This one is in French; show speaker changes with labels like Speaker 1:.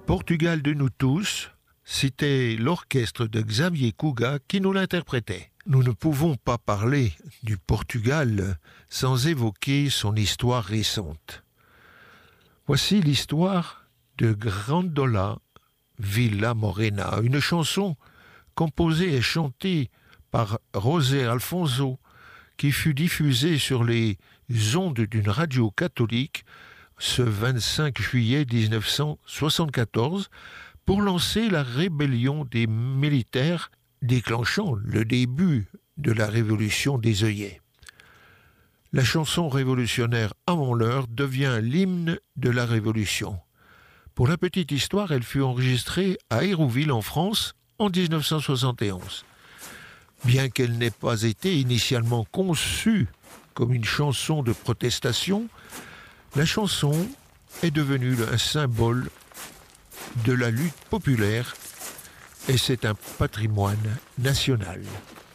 Speaker 1: Portugal de nous tous, c'était l'orchestre de Xavier Cugat qui nous l'interprétait. Nous ne pouvons pas parler du Portugal sans évoquer son histoire récente. Voici l'histoire de Grandola Villa Morena, une chanson composée et chantée par José Alfonso, qui fut diffusée sur les ondes d'une radio catholique ce 25 juillet 1974 pour lancer la rébellion des militaires déclenchant le début de la révolution des œillets. La chanson révolutionnaire Avant l'heure devient l'hymne de la Révolution. Pour la petite histoire, elle fut enregistrée à Hérouville en France en 1971. Bien qu'elle n'ait pas été initialement conçue comme une chanson de protestation, la chanson est devenue un symbole de la lutte populaire et c'est un patrimoine national.